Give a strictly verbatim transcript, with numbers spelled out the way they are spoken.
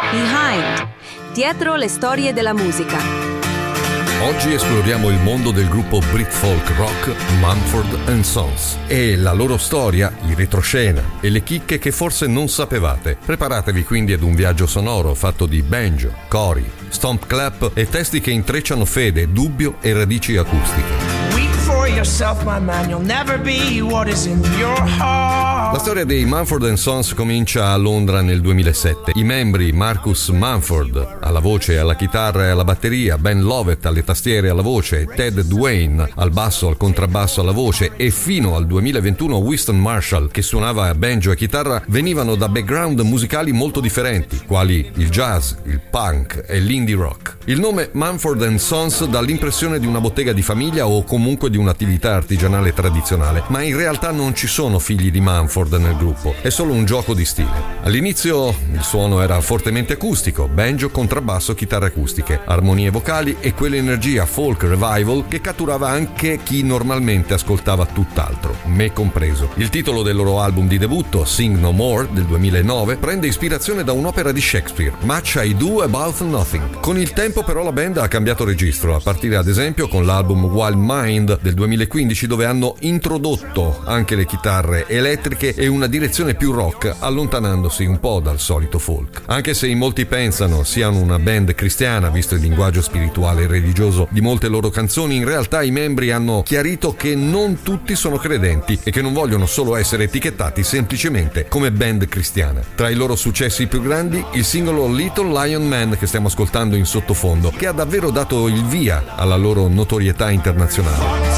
Behind, dietro le storie della musica. Oggi esploriamo il mondo del gruppo Brit-folk rock Mumford and Sons e la loro storia, i retroscena e le chicche che forse non sapevate. Preparatevi quindi ad un viaggio sonoro fatto di banjo, cori, stomp clap e testi che intrecciano fede, dubbio e radici acustiche. Yourself, my man, you'll never be what is in your heart. La storia dei Mumford and Sons comincia a Londra nel duemilasette. I membri Marcus Mumford alla voce e alla chitarra e alla batteria, Ben Lovett alle tastiere e alla voce, Ted Duane al basso, al contrabbasso, alla voce e fino al duemilaventuno Winston Marshall che suonava banjo e chitarra venivano da background musicali molto differenti, quali il jazz, il punk e l'indie rock. Il nome Mumford and Sons dà l'impressione di una bottega di famiglia o comunque di un'attività artigianale tradizionale, ma in realtà non ci sono figli di Mumford nel gruppo, è solo un gioco di stile. All'inizio il suono era fortemente acustico, banjo, contrabbasso, chitarre acustiche, armonie vocali e quell'energia folk revival che catturava anche chi normalmente ascoltava tutt'altro, me compreso. Il titolo del loro album di debutto, Sing No More, del duemilanove, prende ispirazione da un'opera di Shakespeare, Much I Do About Nothing. Con il tempo però la band ha cambiato registro, a partire ad esempio con l'album Wild Mind del duemilaquindici, dove hanno introdotto anche le chitarre elettriche e una direzione più rock, allontanandosi un po' dal solito folk. Anche se in molti pensano siano una band cristiana, visto il linguaggio spirituale e religioso di molte loro canzoni, in realtà i membri hanno chiarito che non tutti sono credenti e che non vogliono solo essere etichettati semplicemente come band cristiana. Tra i loro successi più grandi, il singolo Little Lion Man che stiamo ascoltando in sottofondo, che ha davvero dato il via alla loro notorietà internazionale.